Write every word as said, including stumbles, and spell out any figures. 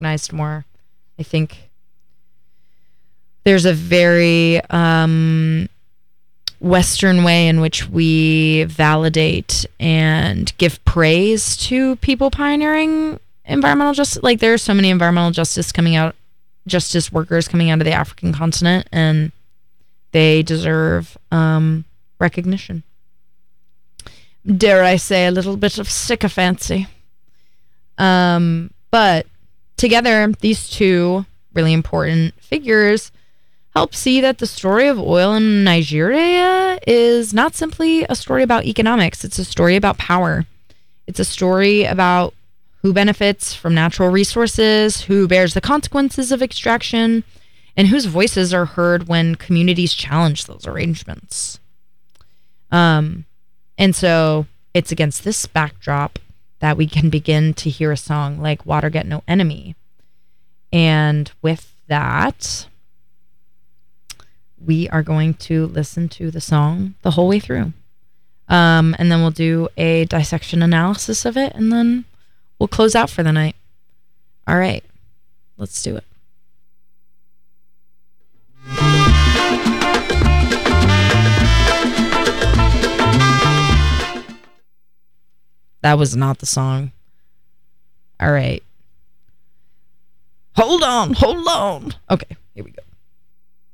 recognized more. I think there's a very um, Western way in which we validate and give praise to people pioneering environmental justice. Like, there are so many environmental justice coming out, justice workers coming out of the African continent, and they deserve um, recognition. Dare I say, a little bit of sycophancy. Um, but together, these two really important figures help see that the story of oil in Nigeria is not simply a story about economics. It's a story about power. It's a story about who benefits from natural resources, who bears the consequences of extraction, and whose voices are heard when communities challenge those arrangements. Um, and so it's against this backdrop that we can begin to hear a song like Water Get No Enemy. And with that, we are going to listen to the song the whole way through. Um, and then we'll do a dissection analysis of it, and then we'll close out for the night. All right, let's do it. That was not the song. All right. Hold on, hold on. Okay, here we go.